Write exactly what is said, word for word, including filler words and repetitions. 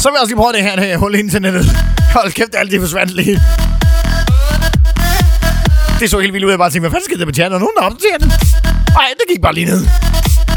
Så vil jeg også lige prøve det her, her hul i internettet. Hold kæft, alt det forsvandt lige. Det så helt vildt ud, jeg bare tænkte, hvad fanden skal det betjene? Og nogen der opdaterer den? Ej, det gik bare lige ned.